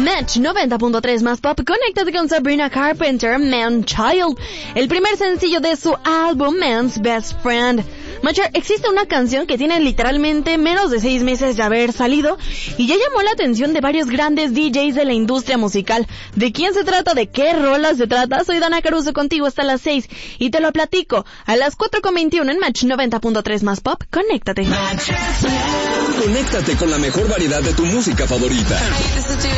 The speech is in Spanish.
Match 90.3 más pop. Conéctate con Sabrina Carpenter, Man Child, el primer sencillo de su álbum Man's Best Friend. Macher, existe una canción que tiene literalmente menos de 6 meses de haber salido y ya llamó la atención de varios grandes DJs de la industria musical. ¿De quién se trata? ¿De qué rolas se trata? Soy Dana Caruso contigo hasta las 6 y te lo platico a las 4:21 en Match 90.3 más pop. Conéctate. Conéctate con la mejor variedad de tu música favorita.